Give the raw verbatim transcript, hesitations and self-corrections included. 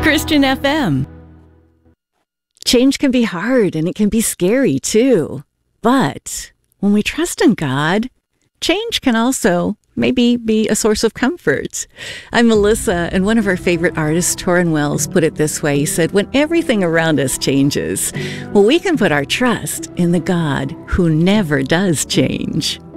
Christian F M. Change can be hard and it can be scary too. But when we trust in God, change can also maybe be a source of comfort. I'm Melissa, and one of our favorite artists, Tauren Wells, put it this way. He said, when everything around us changes, well, we can put our trust in the God who never does change.